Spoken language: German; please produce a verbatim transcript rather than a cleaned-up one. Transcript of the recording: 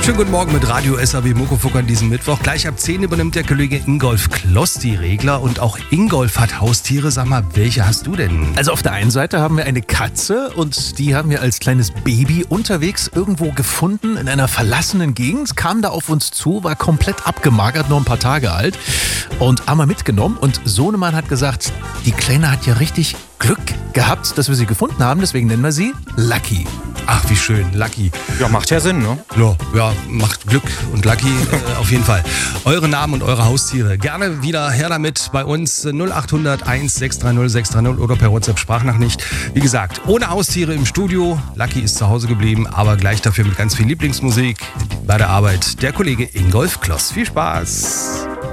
Schönen guten Morgen mit Radio S A W Muckefuck an diesem Mittwoch. Gleich ab zehn übernimmt der Kollege Ingolf Kloss die Regler und auch Ingolf hat Haustiere. Sag mal, welche hast du denn? Also auf der einen Seite haben wir eine Katze und die haben wir als kleines Baby unterwegs irgendwo gefunden in einer verlassenen Gegend, kam da auf uns zu, war komplett abgemagert, nur ein paar Tage alt und haben wir mitgenommen und Sohnemann hat gesagt, die Kleine hat ja richtig Glück gehabt, dass wir sie gefunden haben, deswegen nennen wir sie Lucky. Ach, wie schön, Lucky. Ja, macht ja Sinn, ne? Ja, ja, macht Glück und Lucky äh, auf jeden Fall. Eure Namen und eure Haustiere. Gerne wieder her damit bei uns null acht hundert eins sechs drei null sechs drei null oder per WhatsApp Sprachnachricht. Wie gesagt, ohne Haustiere im Studio. Lucky ist zu Hause geblieben, aber gleich dafür mit ganz viel Lieblingsmusik bei der Arbeit. Der Kollege Ingolf Kloss. Viel Spaß!